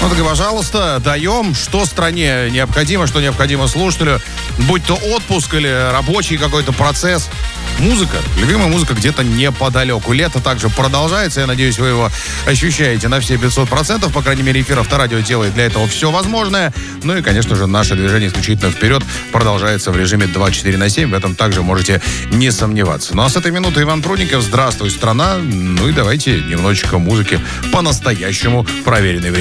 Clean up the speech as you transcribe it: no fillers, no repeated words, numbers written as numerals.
Ну так и, пожалуйста, даем, что стране необходимо, что необходимо слушателю. Будь то отпуск или рабочий какой-то процесс. Музыка, любимая музыка где-то неподалеку. Лето также продолжается. Я надеюсь, вы его ощущаете на все 500%. По крайней мере, эфир Авторадио делает для этого все возможное. Ну и, конечно же, наше движение исключительно вперед продолжается в режиме 24/7. В этом также можете не сомневаться. Ну а с этой минуты Иван Прудников. Здравствуй, страна. Ну и давайте немножечко музыки по-настоящему проверенной время.